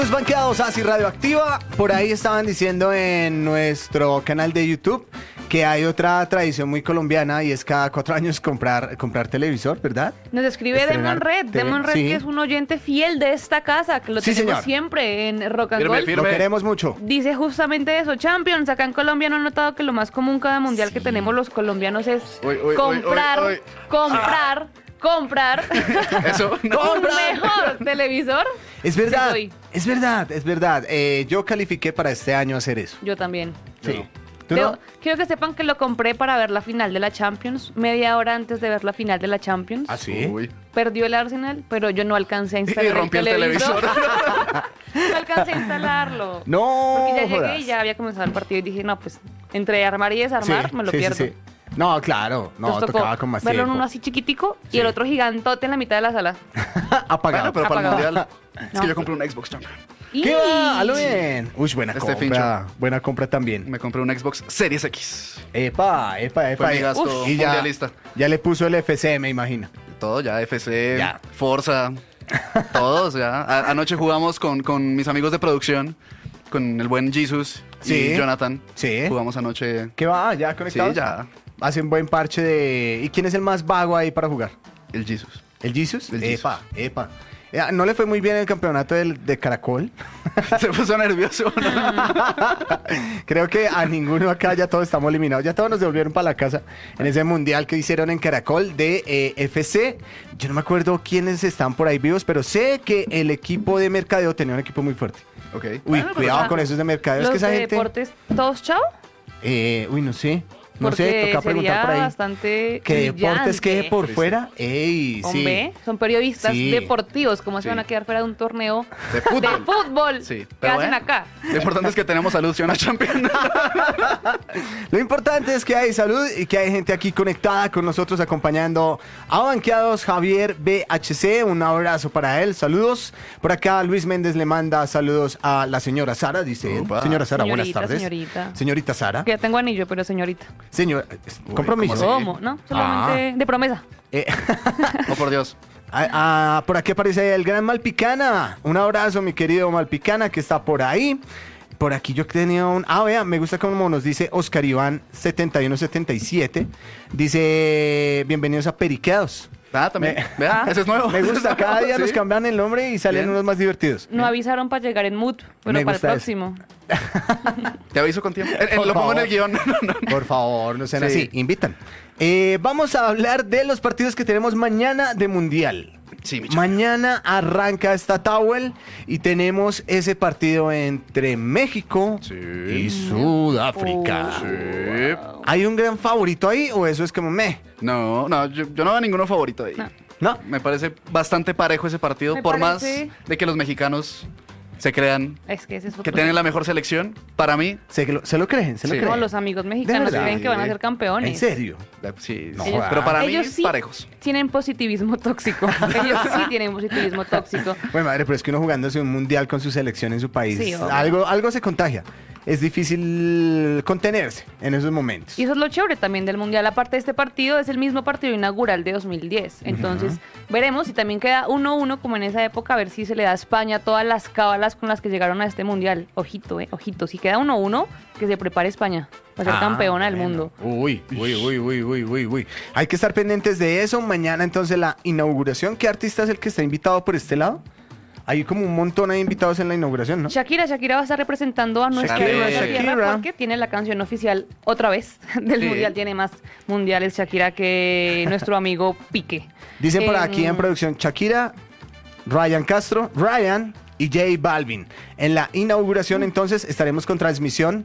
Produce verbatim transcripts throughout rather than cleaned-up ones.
Banqueados así Radioactiva. Por ahí estaban diciendo en nuestro canal de YouTube que hay otra tradición muy colombiana y es cada cuatro años comprar, comprar televisor, ¿verdad? Nos escribe Estrenar Demon Red, tele- Demon Red, sí. que es un oyente fiel de esta casa, que lo Sí, tenemos señor. siempre en Rock and Firme, Roll. firme. Lo queremos mucho. Dice justamente eso, Champions, acá en Colombia no han notado que lo más común cada mundial que tenemos los colombianos es Uy, uy, uy, comprar, uy, uy. comprar, comprar Eso, un no. mejor televisor. Es verdad, Sí soy. es verdad, es verdad. Eh, yo califiqué para este año hacer eso. Yo también. Sí. ¿Tú Debo- no? Quiero que sepan que lo compré para ver la final de la Champions, media hora antes de ver la final de la Champions. ¿Ah, sí? Uy. Perdió el Arsenal, pero yo no alcancé a Y instalar rompí el televisor. No alcancé a instalarlo. No Porque ya llegué jodas. y ya había comenzado el partido y dije, no, pues, entre armar y desarmar, Sí, me lo sí, sí, pierdo. sí. No, claro, no, Entonces tocó tocaba con más verlo en tiempo. uno así chiquitico Sí. y el otro gigantote en la mitad de la sala. Apagado. Bueno, pero para el Apagado. mundial. Es No. que yo compré un Xbox Champion. ¿Qué va? ¡Halo bien! Uy, buena Este compra. Buena compra también. Me compré un Xbox Series X. Epa, epa, epa. Fue mi eh. gasto Uf, y ya, mundialista. ya le puso el F C, me imagino. Todo ya, F C, Ya. Forza, todos ya. A- anoche jugamos con, con mis amigos de producción, con el buen Jesus Sí. y Jonathan. Sí. Jugamos anoche. ¿Qué va? ¿Ya Sí, conectados? ya. Hacen buen parche de... ¿Y quién es el más vago ahí para jugar? El Jesus. ¿El Jesus? El Epa, epa. Eh, ¿No le fue muy bien en el campeonato del, de Caracol? Se puso nervioso. Creo que a ninguno acá ya todos estamos eliminados. Ya todos nos devolvieron para la casa en ese mundial que hicieron en Caracol de eh, F C. Yo no me acuerdo quiénes están por ahí vivos, pero sé que el equipo de mercadeo tenía un equipo muy fuerte. Ok. Uy, Bueno, pero cuidado ya- con esos de mercadeo. Es Los que esa de gente... deportes, ¿todos chao? Eh, uy, no sé. No Porque sé, toca preguntar sería por ahí. bastante ¿Qué deportes quede brillante. por fuera? Ey, sí. Hombre, son periodistas Sí. deportivos, ¿cómo se Sí. van a quedar fuera de un torneo De fútbol. de fútbol? Sí, ¿Qué pero hacen bueno. acá? Lo importante es que tenemos salud, ¿sí o no, Champion? Lo importante es que hay salud y que hay gente aquí conectada con nosotros acompañando a Banqueados. Javier B H C, un abrazo para él, saludos. Por acá Luis Méndez le manda saludos a la señora Sara, dice él. Upa. Señora Sara, buenas Señorita, tardes. señorita. Señorita Sara. Que ya tengo anillo, pero señorita. Señor, Uy, compromiso. ¿cómo así? ¿Cómo? ¿No? Solamente de promesa. Eh, Oh, por Dios. ah, ah, por aquí aparece el gran Malpicana. Un abrazo, mi querido Malpicana, que está por ahí. Por aquí yo tenía un... Ah, vea, me gusta como nos dice Oscar Iván setenta y uno setenta y siete. Dice, bienvenidos a Periqueados. Ah, también. Me- Vea, ese es nuevo. Me gusta, cada día Sí. nos cambian el nombre y salen Bien. unos más divertidos. No avisaron para llegar en mood, pero Me para el gusta eso. próximo. Te aviso con tiempo. Eh, eh, Por lo pongo en favor. el guión. No, no, no. Por favor, no sean Sí. así, invitan. Eh, vamos a hablar de los partidos que tenemos mañana de Mundial. Sí, mi chavo. Mañana arranca esta Towel y tenemos ese partido entre México Sí. y Sudáfrica. Sí. ¿Hay un gran favorito ahí o eso es como meh? No, no, yo, yo no veo ninguno favorito ahí. No. ¿No? Me parece bastante parejo ese partido, Me por parece- más de que los mexicanos se crean Es que ese es otro que tienen la mejor selección. Para mí, ¿Se, lo, se lo creen? ¿Se lo Sí. creen? No, los amigos ¿De mexicanos verdad? creen que van a ser campeones. ¿En serio? eh, sí, No sí, jodas. pero para mí, Ellos sí parejos. tienen positivismo tóxico. Ellos sí tienen positivismo tóxico. Bueno, madre, pero es que uno jugándose un mundial con su selección en su país, Sí, obvio. algo, algo se contagia. Es difícil contenerse en esos momentos. Y eso es lo chévere también del Mundial. Aparte de este partido, es el mismo partido inaugural de dos mil diez. Entonces, veremos si también queda uno uno como en esa época, a ver si se le da a España todas las cábalas con las que llegaron a este Mundial. Ojito, eh, ojito. Si queda uno uno, que se prepare España para ser Ah, campeona del bueno. mundo. Uy, uy, uy, uy, uy, uy, uy. Hay que estar pendientes de eso. Mañana entonces la inauguración. ¿Qué artista es el que está invitado por este lado? Hay como un montón de invitados en la inauguración, ¿no? Shakira, Shakira va a estar representando a nuestra Shakira, hermosa Shakira. tierra porque tiene la canción oficial otra vez del Sí. Mundial. Tiene más mundiales Shakira que nuestro amigo Piqué. Dicen por Em, aquí en producción Shakira, Ryan Castro, Ryan y J Balvin. En la inauguración entonces estaremos con transmisión.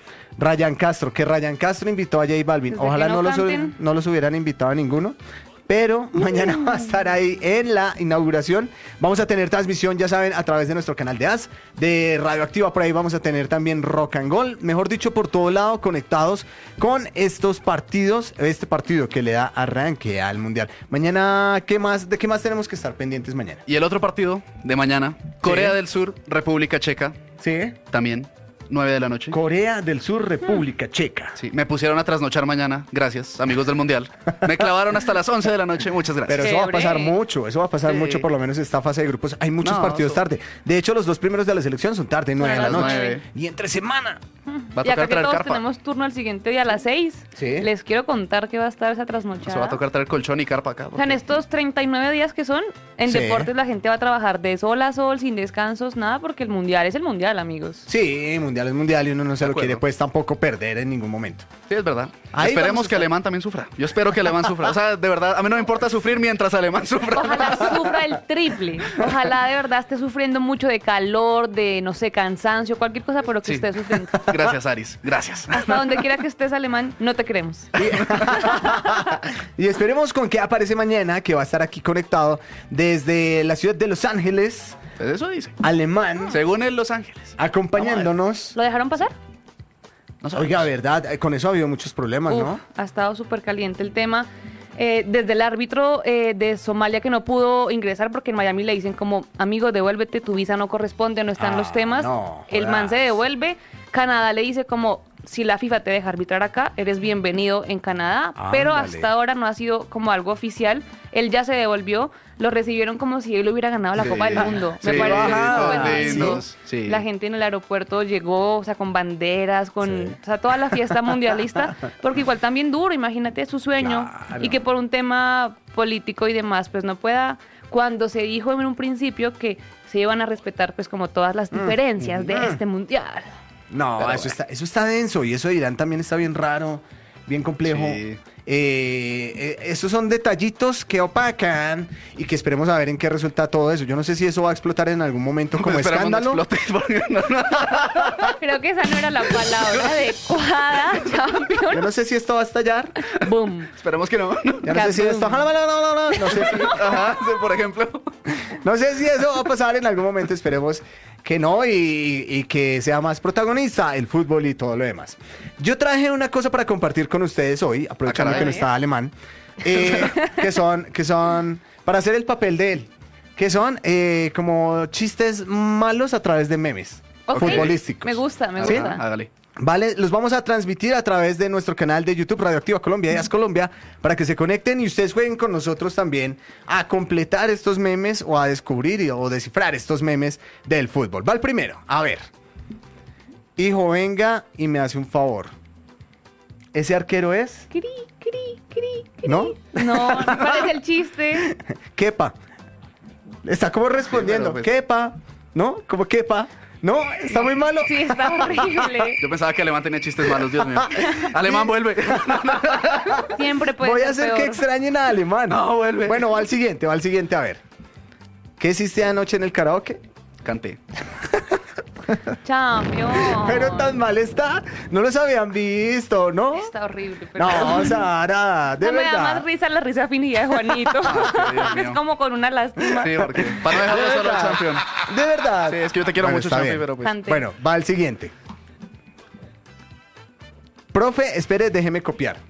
Ryan Castro, que Ryan Castro invitó a J Balvin. Desde Ojalá que no no, los, canten. no los hubieran invitado a ninguno. Pero mañana va a estar ahí en la inauguración. Vamos a tener transmisión, ya saben, a través de nuestro canal de A S, de Radioactiva. Por ahí vamos a tener también Rock and Gold. Mejor dicho, por todo lado, conectados con estos partidos. Este partido que le da arranque al Mundial. Mañana, ¿qué más? ¿De qué más tenemos que estar pendientes mañana? Y el otro partido de mañana, Corea del Sur, República Checa, Sí. también. nueve de la noche. Corea del Sur, República Checa. Sí, me pusieron a trasnochar mañana, gracias, amigos del Mundial. Me clavaron hasta las once de la noche, muchas gracias. Pero eso va a Chévere. pasar mucho, eso va a pasar Sí. mucho, por lo menos esta fase de grupos. Hay muchos No, partidos eso- tarde. De hecho, los dos primeros de la selección son tarde, nueve de A la las noche. nueve. Y entre semana. Va a Y acá tocar que traer todos carpa. tenemos turno al siguiente día a las seis, Sí. les quiero contar que va a estar esa trasnochada. Eso va a tocar traer colchón y carpa acá. O sea, en porque- estos treinta y nueve días que son, en Sí. deportes la gente va a trabajar de sol a sol, sin descansos, nada, porque el mundial es el mundial, amigos. Sí, mundial es mundial y uno no se De lo acuerdo. quiere pues tampoco perder en ningún momento. Sí, es verdad. Ahí vamos Esperemos a que estar. Alemán también sufra. Yo espero que Alemán sufra. O sea, de verdad, a mí no me importa sufrir mientras Alemán sufra. Ojalá sufra el triple. Ojalá de verdad esté sufriendo mucho de calor, de, no sé, cansancio, cualquier cosa, pero que Sí. esté sufriendo. Gracias, Aris. Gracias. Hasta donde quiera que estés, alemán, no te queremos. Y esperemos con que aparece mañana, que va a estar aquí conectado desde la ciudad de Los Ángeles, Pues eso dice. alemán, Según en Los Ángeles. acompañándonos. ¿Lo dejaron pasar? No sabemos. Oiga, verdad, eh, con eso ha habido muchos problemas, Uf, ¿no? ha estado súper caliente el tema. Eh, desde el árbitro eh, de Somalia que no pudo ingresar porque en Miami le dicen como, amigo, devuélvete, tu visa no corresponde, no están Ah, los temas. no, el man jodas. se devuelve. Canadá le dice como, si la FIFA te deja arbitrar acá, eres bienvenido en Canadá. Pero Ándale. hasta ahora no ha sido como algo oficial. Él ya se devolvió. Lo recibieron como si él hubiera ganado la Sí. Copa del Mundo. Me Sí, parece todos súper lindos, lindo. sí. La gente en el aeropuerto llegó, o sea, con banderas, con Sí. o sea, toda la fiesta mundialista, porque igual también duro, imagínate su sueño, Claro. y que por un tema político y demás, pues no pueda, cuando se dijo en un principio que se iban a respetar pues como todas las diferencias de mm. este mundial. No, Pero eso, bueno. está, eso está denso y eso de Irán también está bien raro, bien complejo. Sí. Eh, eh, estos son detallitos que opacan y que esperemos a ver en qué resulta todo eso. Yo no sé si eso va a explotar en algún momento como Esperemos no escándalo. explote, porque no- no- Creo que esa no era la palabra adecuada, Yo champion. no sé si esto va a estallar. Boom. Esperemos que no. Ya no sé si esto. No, no, no, no, no, no sé si, Ajá, sí, por ejemplo. no sé si eso va a pasar en algún momento. Esperemos que no y, y que sea más protagonista el fútbol y todo lo demás. Yo traje una cosa para compartir con ustedes hoy, aprovechando Ah, caray. que no está alemán, eh, que son, que son para hacer el papel de él, que son eh, como chistes malos a través de memes Ok. futbolísticos. Me gusta, me ¿Sí? gusta. Hágale. Vale, los vamos a transmitir a través de nuestro canal de YouTube Radioactiva Colombia y As Colombia para que se conecten y ustedes jueguen con nosotros también a completar estos memes o a descubrir y- o descifrar estos memes del fútbol. Va el primero, a ver. Hijo, venga y me hace un favor. ¿Ese arquero es? Cri, cri, cri, cri. ¿No? No, me parece el chiste. Kepa. Está como respondiendo. Sí, pero pues- Kepa. ¿No? Como Kepa. No, está muy malo. Sí, está horrible. Yo pensaba que Alemán tenía chistes malos, Dios mío. Alemán vuelve. Siempre puede Voy a ser hacer peor. que extrañen a Alemán. No, vuelve. Bueno, va al siguiente, va al siguiente, a ver. ¿Qué hiciste anoche en el karaoke? Canté. Champion. Pero tan mal está. No los habían visto, ¿no? Está horrible. Pero No, Sara, de no me da verdad. más risa la risa finida de Juanito. Ah, Dios es mío. como con una lástima. Sí, porque para no dejarlo De solo al verdad. campeón. De verdad. Sí, es que yo te quiero Bueno, mucho, está Champi, bien. pero pues. Cante. Bueno, va al siguiente. Profe, espere, déjeme copiar.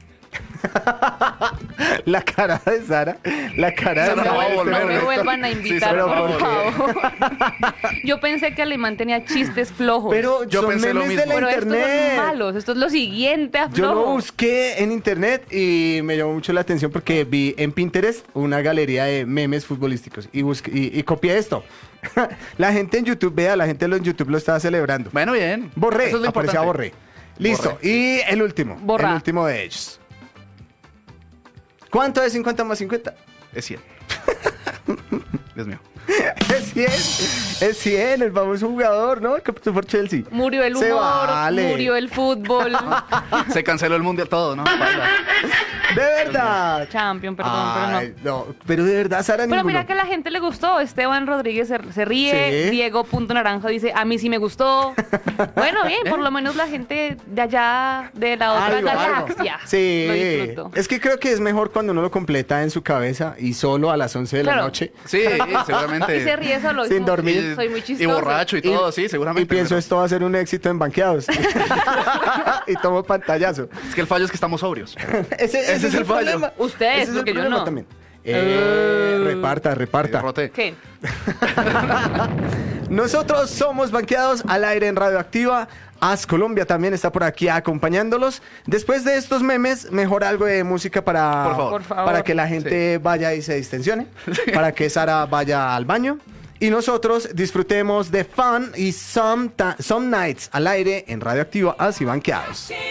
La cara de Sara. La cara de Sara Sara. no va a en este volver, No me momento. vuelvan a invitar, Sara, por ¿por favor. Yo pensé que Alemán tenía chistes flojos. Pero Yo son pensé lo memes de mismo. la Pero estos internet. son malos. Esto es lo siguiente a Yo lo flojo. busqué en internet y me llamó mucho la atención porque vi en Pinterest una galería de memes futbolísticos y, busqué, y, y copié esto. La gente en YouTube, vea, la gente en YouTube lo estaba celebrando. Bueno, bien. Borré, Eso es lo aparecía importante. borré. Listo, Borré. y el último, Borra. el último de ellos. ¿Cuánto es cincuenta más cincuenta? Es cien. Dios mío. Es cien, es cien, el famoso jugador, ¿no? Que pasó por Chelsea. Murió el Se humor, vale. murió el fútbol. Se canceló el mundial todo, ¿no? Baila. De verdad. Champion, perdón, pero no. Ay, no. Pero de verdad, Sara, Pero ninguno. mira que a la gente le gustó. Esteban Rodríguez se, se ríe. Sí. Diego Punto Naranjo dice, a mí sí me gustó. Bueno, bien, por lo menos la gente de allá, de la otra Algo, algo. galaxia, Sí, lo disfrutó. es que creo que es mejor cuando uno lo completa en su cabeza y solo a las once de la Claro. noche. Sí, seguramente. Y se ríe solo. Sin como, dormir. Soy muy Y chistoso. borracho y todo, sí, seguramente. Y pienso pero- esto va a ser un éxito en banqueados. y tomo pantallazo. Es que el fallo es que estamos sobrios. Ese, ese es el fallo. problema. Ustedes, Ese es el porque yo problema no. también. Eh, reparta, reparta. Rote. ¿Qué? Nosotros somos Banqueados al aire en Radioactiva. As Colombia también está por aquí acompañándolos. Después de estos memes, mejor algo de música para, Por favor. Por favor. para que la gente vaya y se distensione, para que Sara vaya al baño y nosotros disfrutemos de Fun y Some, Ta- Some Nights al aire en Radioactiva, así Banqueados.